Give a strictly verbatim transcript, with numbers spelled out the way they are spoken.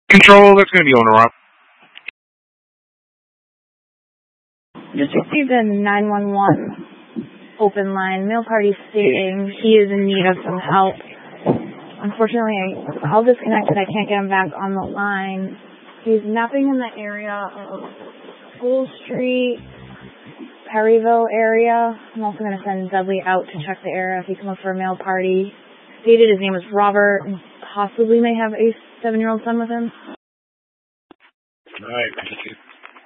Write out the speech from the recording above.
Control, that's going to be owner up. Just received a nine one one open line. Mail party stating he is in need of some help. Unfortunately, I, all disconnected. I can't get him back on the line. He's napping in the area of School Street, Perryville area. I'm also going to send Dudley out to check the area if he comes up for a mail party. Stated his name is Robert and possibly may have a seven-year-old son with him. All right, thank you.